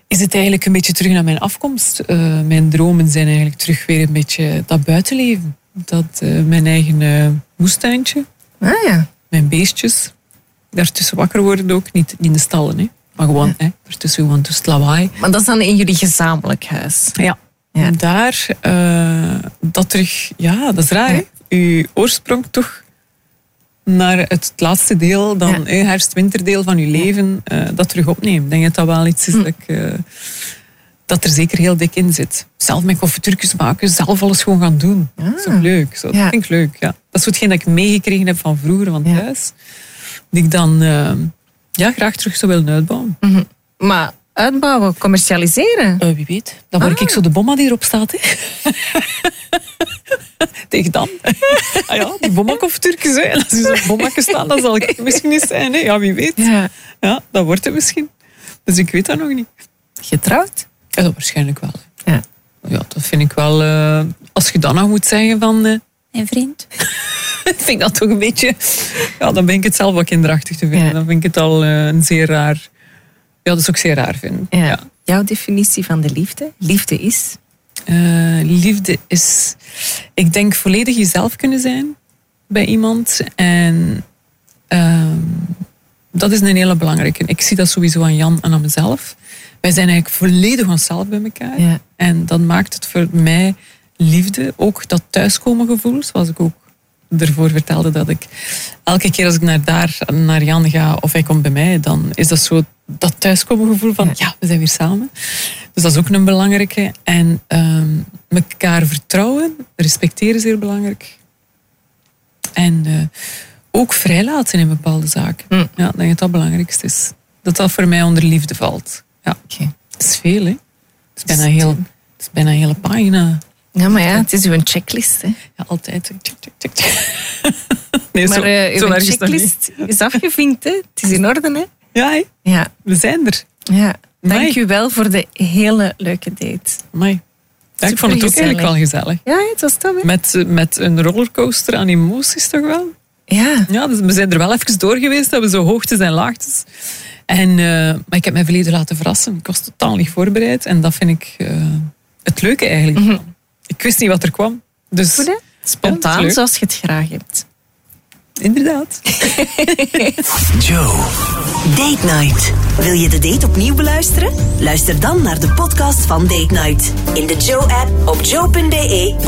is het eigenlijk een beetje terug naar mijn afkomst. Mijn dromen zijn eigenlijk terug weer een beetje dat buitenleven. Dat mijn eigen moestuintje. Ah ja. Mijn beestjes. Daartussen wakker worden ook. Niet in de stallen, hè. Maar gewoon, daartussen gewoon tussen het lawaai. Maar dat is dan in jullie gezamenlijk huis. Ja. En daar, dat terug... Ja, dat is raar, hè. Uw oorsprong toch naar het laatste deel, dan herfst-winterdeel van uw leven, dat terug opneemt. Ik denk dat dat wel iets is dat er zeker heel dik in zit. Zelf mijn confituurtjes maken, zelf alles gewoon gaan doen. Dat is ook leuk. Zo. Dat vind ik leuk, ja. Dat is hetgeen dat ik meegekregen heb van vroeger, van thuis. Die ik dan graag terug zou willen uitbouwen. Mm-hmm. Maar uitbouwen, commercialiseren? Wie weet. Dan word ik zo de bomma die erop staat. Hè. Tegen dan. Die bomma-confituurtjes. En als er zo'n bommakje staat, dan zal ik het misschien niet zijn. Hè. Ja, wie weet. Ja, dat wordt het misschien. Dus ik weet dat nog niet. Getrouwd? Ja, dat waarschijnlijk wel. Ja, dat vind ik wel... als je dan nog moet zeggen van... Een vriend? vind ik dat toch een beetje... Ja, dan ben ik het zelf wel kinderachtig te vinden. Dan vind ik het al een zeer raar... Ja, dat is ook zeer raar vinden. Ja. Jouw definitie van de liefde? Liefde is? Liefde is... Ik denk volledig jezelf kunnen zijn bij iemand. En dat is een hele belangrijke. Ik zie dat sowieso aan Jan en aan mezelf. Wij zijn eigenlijk volledig onszelf bij elkaar. Ja. En dat maakt het voor mij liefde. Ook dat thuiskomen gevoel, zoals ik ook ervoor vertelde, dat ik elke keer als ik naar Jan ga of hij komt bij mij, dan is dat zo dat thuiskomen gevoel van we zijn weer samen. Dus dat is ook een belangrijke. En elkaar vertrouwen, respecteren is zeer belangrijk. En ook vrijlaten in bepaalde zaken. Ja, ik denk dat dat het belangrijkste is. Dat voor mij onder liefde valt. Ja, het is veel, hè. Het is bijna een hele pagina. Ja, maar het is uw checklist, hè. Ja, altijd. Check. Nee, maar uw checklist is afgevinkt, hè. Het is in orde, hè. Ja, hè? Ja, we zijn er. Ja. Dank u wel voor de hele leuke date. Amai. Ja, ik vond het ook eigenlijk wel gezellig. Ja, het was tof, hè. Met een rollercoaster aan emoties, toch wel? Ja. Ja, dus we zijn er wel even door geweest, dat we zo hoogtes en laagtes. Maar ik heb mij volledig laten verrassen. Ik was totaal niet voorbereid. En dat vind ik het leuke eigenlijk. Mm-hmm. Ik wist niet wat er kwam. Dus, goed, hè? Spontaan, zoals je het graag hebt. Inderdaad. Joe. Date Night. Wil je de date opnieuw beluisteren? Luister dan naar de podcast van Date Night. In de Joe-app, op joe.be